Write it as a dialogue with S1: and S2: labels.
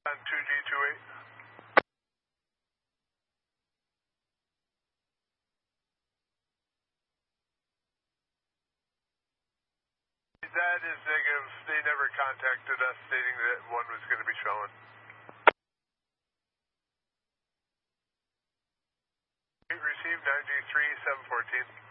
S1: On 2G28. That is negative. They never contacted us stating that one was going to be showing. Received 9G3 714.